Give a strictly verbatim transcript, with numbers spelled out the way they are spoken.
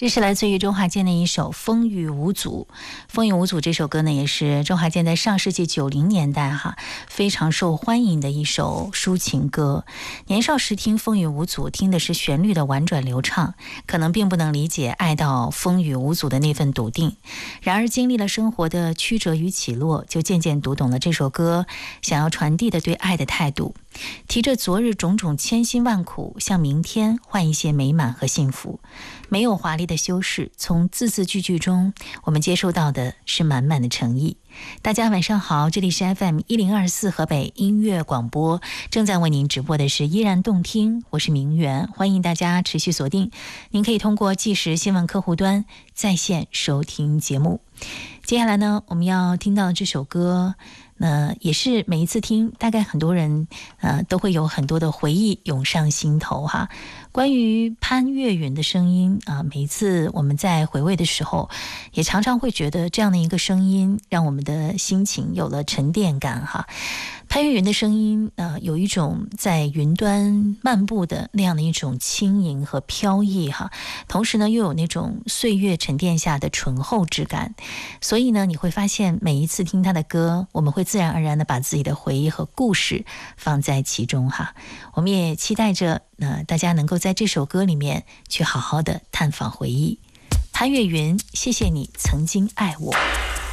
这是来自于周华健的一首《风雨无阻》。《风雨无阻》这首歌呢，也是周华健在上世纪九零年代哈非常受欢迎的一首抒情歌。年少时听《风雨无阻》，听的是旋律的婉转流畅，可能并不能理解爱到风雨无阻的那份笃定。然而经历了生活的曲折与起落，就渐渐读懂了这首歌想要传递的对爱的态度。提着昨日种种千辛万苦，向明天换一些美满和幸福。没有华丽的修饰，从字字句句中我们接收到的是满满的诚意。大家晚上好，这里是 F M 一零二四河北音乐广播，正在为您直播的是依然动听，我是明媛，欢迎大家持续锁定。您可以通过即时新闻客户端在线收听节目。接下来呢，我们要听到的这首歌那也是每一次听，大概很多人呃都会有很多的回忆涌上心头哈。关于潘越云的声音啊、呃，每一次我们在回味的时候，也常常会觉得这样的一个声音，让我们的心情有了沉淀感哈。潘越云的声音呃，有一种在云端漫步的那样的一种轻盈和飘逸哈，同时呢又有那种岁月沉淀下的醇厚之感。所以呢，你会发现每一次听他的歌，我们会自然而然的把自己的回忆和故事放在其中哈。我们也期待着呃，大家能够在这首歌里面去好好的探访回忆。潘越云，谢谢你曾经爱我。